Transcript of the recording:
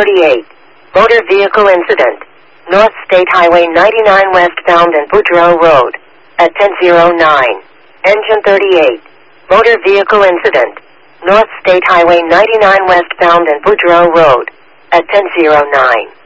38. Motor vehicle incident. North State Highway 99 westbound and Boudreaux Road. At 10:09. Engine 38. Motor vehicle incident. North State Highway 99 westbound and Boudreaux Road. At 10:09.